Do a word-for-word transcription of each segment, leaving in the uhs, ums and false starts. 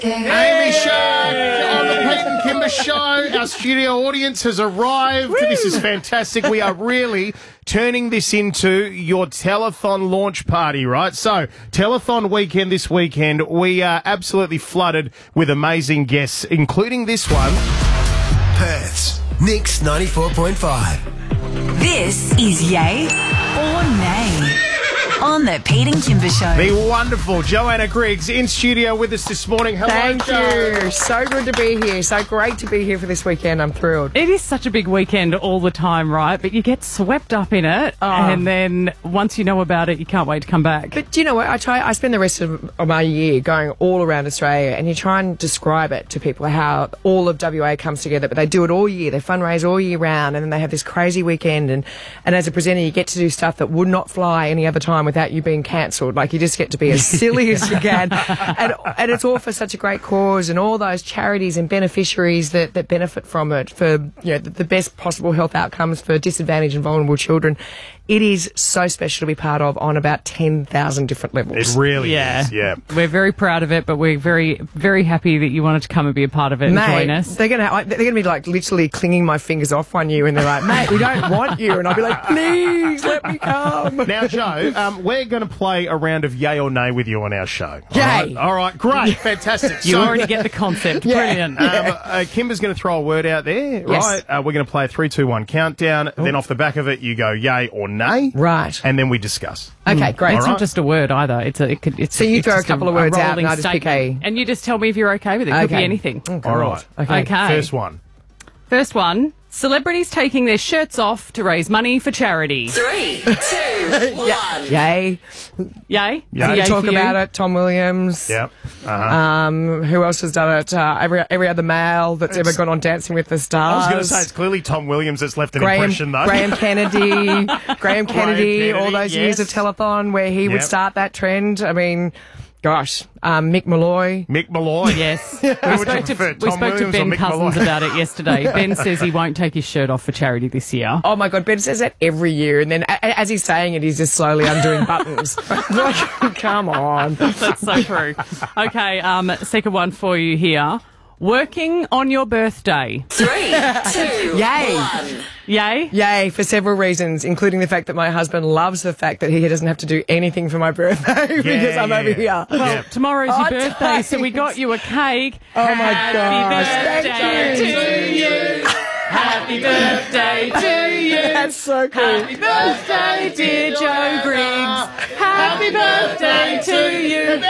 Amy Shark on the Peyton Kimber Show. Our studio audience has arrived. Woo. This is fantastic. We are really turning this into your telethon launch party, right? So, telethon weekend this weekend, we are absolutely flooded with amazing guests, including this one. Perth's Mix ninety-four point five. This is Yay or Nay on the Pete and Kimber Show. The wonderful Joanna Griggs in studio with us this morning. Hello, Thank Jo. you. So good to be here. So great to be here for this weekend. I'm thrilled. It is such a big weekend all the time, right? But you get swept up in it, oh. and then once you know about it, you can't wait to come back. But do you know what? I try. I spend the rest of, of my year going all around Australia, and you try and describe it to people how all of W A comes together. But they do it all year. They fundraise all year round, and then they have this crazy weekend. And, and as a presenter, you get to do stuff that would not fly any other time without you being cancelled. Like, you just get to be as silly as you can. And, and it's all for such a great cause, and all those charities and beneficiaries that, that benefit from it for, you know, the, the best possible health outcomes for disadvantaged and vulnerable children. It is so special to be part of on about ten thousand different levels. It really yeah. is, yeah. We're very proud of it, but we're very, very happy that you wanted to come and be a part of it and mate, join us. They're going to they're gonna be, like, literally clinging my fingers off on you, and they're like, mate, we don't want you. And I'll be like, please, let me come. Now, Jo, um, we're going to play a round of yay or nay with you on our show. Yay. All right, All right great, fantastic. You so, already get the concept. Yeah. Brilliant. Um, uh, Kimber's going to throw a word out there, Yes. right? Uh, we're going to play a three, two, one countdown. Ooh. Then off the back of it, you go yay or nay. Right. And then we discuss. Okay, great. It's All not right. just a word either. It's a. It could, it's So you it's throw a just couple of words out and rolling I just pick statement. a- And you just tell me if you're okay with it. It could be Okay. anything. Oh, God. All right. Okay. Okay. First one. First one. Celebrities taking their shirts off to raise money for charity. Three, two, one. Yay. Yay? Yeah. Yay You talk for you? about it. Tom Williams. Yeah. Uh-huh. Um, who else has done it? Uh, every every other male that's ever gone on Dancing with the I Stars. was going to say, it's clearly Tom Williams that's left an Graham, impression, though. Graham Kennedy, Graham Kennedy, all Kennedy, those years of yes. telethon where he Yep. would start that trend. I mean, gosh, um, Mick Malloy. Mick Malloy. Yes. Who We would you spoke to, prefer, we Tom spoke to Williams or Ben Mick Cousins Malloy? about it yesterday. Ben says he won't take his shirt off for charity this year. Oh my God, Ben says that every year, and then a- a- as he's saying it, he's just slowly undoing buttons. Like, come on. That's so true. Okay, um, second one for you here. Working on your birthday. Three, two, Yay. one. Yay? Yay, for several reasons, including the fact that my husband loves the fact that he doesn't have to do anything for my birthday because I'm yeah. over here. Well, Yeah. tomorrow's Oh, your birthday, so we thanks. got you a cake. Oh my Happy gosh, birthday thank you. to you. Happy birthday to you. That's so cool. Happy birthday, dear Joe Griggs. Happy birthday to you.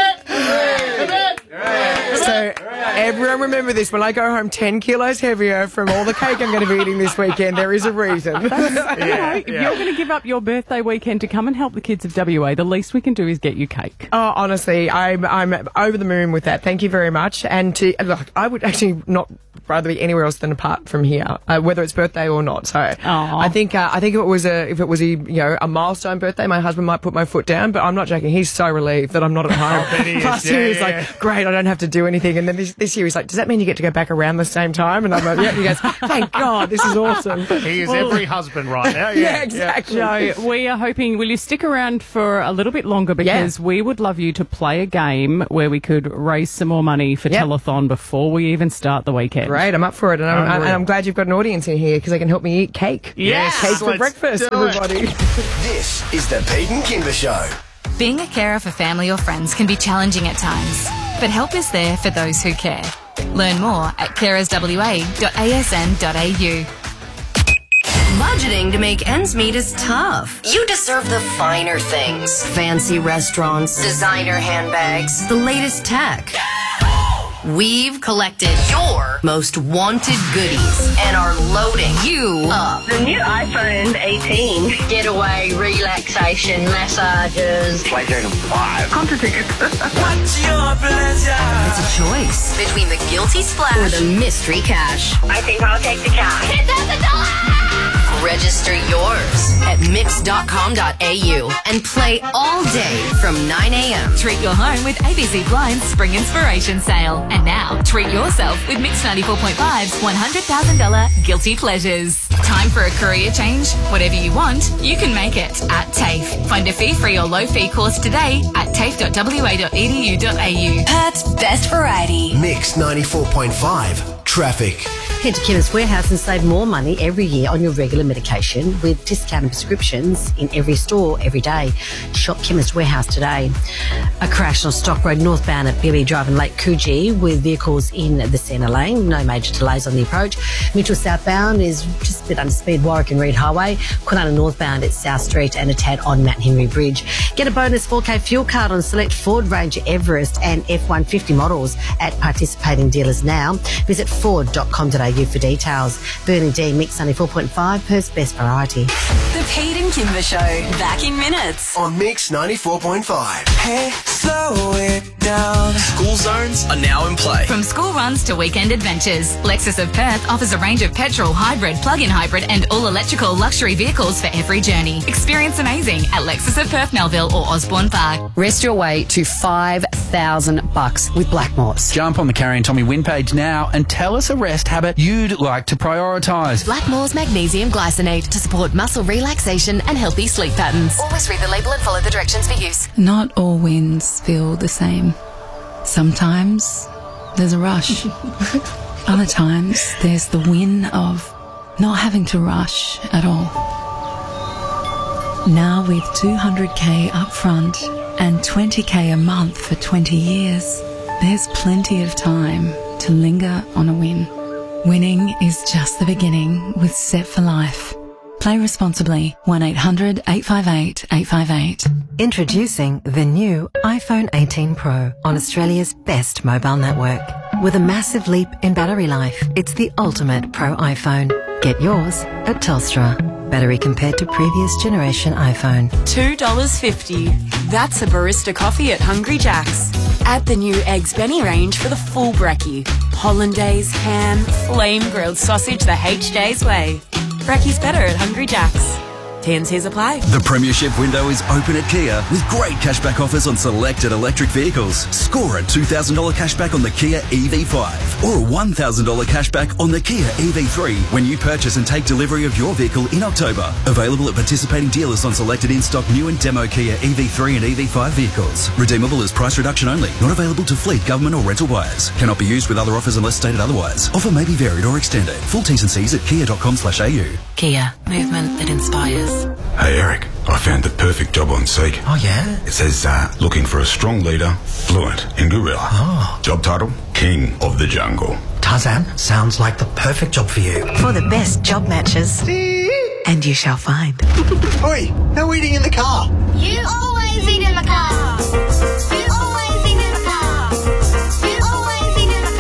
So everyone remember this, when I go home ten kilos heavier from all the cake I'm going to be eating this weekend, there is a reason. You know, if you're going to give up your birthday weekend to come and help the kids of W A, the least we can do is get you cake. Oh, honestly, I'm I'm over the moon with that. Thank you very much. And to look, I would actually not rather be anywhere else than apart from here, uh, whether it's birthday or not. So I think uh, I think if it was a if it was a you know a milestone birthday, my husband might put my foot down. But I'm not joking. He's so relieved that I'm not at home. bet he is. Last Yeah, year he was yeah, like, yeah. great, I don't have to do anything. And then this, this year he's like, does that mean you get to go back around the same time? And I'm like, yeah. He goes, thank God, this is awesome. He is every husband right now. Yeah, Yeah, exactly. Joe, we are hoping, will you stick around for a little bit longer, because Yeah. we would love you to play a game where we could raise some more money for Yep. telethon before we even start the weekend. Great, I'm up for it, and I'm, Unreal. and I'm glad you've got an audience in here because they can help me eat cake. Yes. Cake for Let's breakfast, do it. everybody. This is the Pete and Kimber Show. Being a carer for family or friends can be challenging at times, but help is there for those who care. Learn more at carers w a dot a s n dot a u. Budgeting to make ends meet is tough. You deserve the finer things. Fancy restaurants, designer handbags, the latest tech. We've collected your most wanted goodies and are loading you up. The new iPhone eighteen. Getaway, relaxation, massages. PlayStation five. Concert tickets. It's a choice between the guilty splash or the mystery cash. I think I'll take the cash. Ten thousand dollars! Register yours at mix dot com dot a u and play all day from nine a.m. Treat your home with A B C Blind's Spring Inspiration Sale. And now, treat yourself with Mix ninety-four point five's one hundred thousand dollars Guilty Pleasures. Time for a career change? Whatever you want, you can make it at TAFE. Find a fee-free or low-fee course today at tafe dot w a dot e d u dot a u. Perth's best variety. Mix ninety-four point five. Traffic. Head to Chemist Warehouse and save more money every year on your regular medication with discounted prescriptions in every store every day. Shop Chemist Warehouse today. A crash on Stock Road northbound at B B Drive and Lake Coogee with vehicles in the centre lane. No major delays on the approach. Mitchell southbound is just a bit under speed, Warwick and Reed Highway. Kwinana northbound at South Street and a tad on Mount Henry Bridge. Get a bonus four K fuel card on select Ford Ranger Everest and F one fifty models at participating dealers now. Visit ford dot com dot a u for details. Burnie D, Mix ninety-four point five, Perth's best variety. The Pete and Kimber Show. Back in minutes. On Mix ninety-four point five. Hey, slow it down. School zones are now in play. From school runs to weekend adventures, Lexus of Perth offers a range of petrol, hybrid, plug-in hybrid and all-electrical luxury vehicles for every journey. Experience amazing at Lexus of Perth, Melville or Osborne Park. Rest your way to five thousand bucks with Blackmores. Jump on the Carrie and Tommy win page now and tell us a rest habit you'd like to prioritise. Blackmore's magnesium glycinate to support muscle relaxation and healthy sleep patterns. Always read the label and follow the directions for use. Not all wins feel the same. Sometimes there's a rush. Other times there's the win of not having to rush at all. Now with two hundred k up front and twenty k a month for twenty years, there's plenty of time to linger on a win. Winning is just the beginning with Set for Life. Play responsibly. one eight hundred eight five eight eight five eight. Introducing the new iPhone eighteen Pro on Australia's best mobile network. With a massive leap in battery life, it's the ultimate Pro iPhone. Get yours at Telstra. Battery compared to previous generation iPhone. two dollars fifty. That's a barista coffee at Hungry Jack's. Add the new Eggs Benny range for the full brekkie. Hollandaise, ham, flame grilled sausage the H J's way. Brekkie's better at Hungry Jack's. T and C's apply. The Premiership window is open at Kia with great cashback offers on selected electric vehicles. Score a two thousand dollars cashback on the Kia E V five or a one thousand dollars cashback on the Kia E V three when you purchase and take delivery of your vehicle in October. Available at participating dealers on selected in-stock new and demo Kia E V three and E V five vehicles. Redeemable as price reduction only. Not available to fleet, government or rental buyers. Cannot be used with other offers unless stated otherwise. Offer may be varied or extended. Full T's and C's at kia dot com slash a u. Kia. Movement that inspires. Hey Eric, I found the perfect job on Seek. Oh yeah? It says uh, looking for a strong leader, fluent in gorilla. Oh. Job title, King of the Jungle. Tarzan, sounds like the perfect job for you. For the best job matches. And you shall find. Oi, no eating in the car. You always eat in the car. You always eat in the car. You always eat in the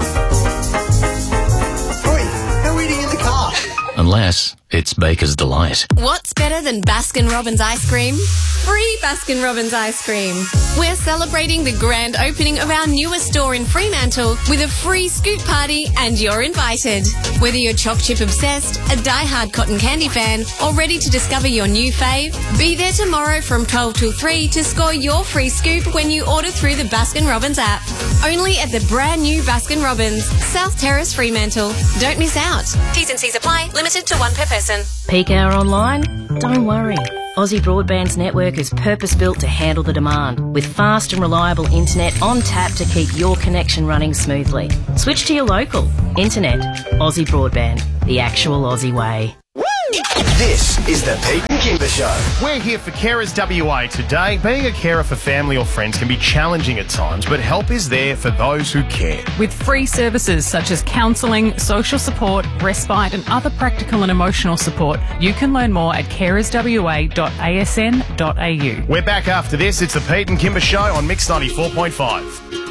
car. Oi, no eating in the car. Unless it's Baker's Delight. What's better than Baskin-Robbins ice cream? Free Baskin-Robbins ice cream. We're celebrating the grand opening of our newest store in Fremantle with a free scoop party and you're invited. Whether you're choc chip obsessed, a die-hard cotton candy fan or ready to discover your new fave, be there tomorrow from twelve till three to score your free scoop when you order through the Baskin-Robbins app. Only at the brand new Baskin-Robbins, South Terrace, Fremantle. Don't miss out. T's and C's apply. Limited to one per person. Peak hour online? Don't worry. Aussie Broadband's network is purpose-built to handle the demand, with fast and reliable internet on tap to keep your connection running smoothly. Switch to your local. Internet. Aussie Broadband. The actual Aussie way. This is the Pete and Kimber Show. We're here for Carers W A today. Being a carer for family or friends can be challenging at times, but help is there for those who care. With free services such as counselling, social support, respite and other practical and emotional support, you can learn more at carers w a dot a s n dot a u. We're back after this. It's the Pete and Kimber Show on Mix ninety-four point five.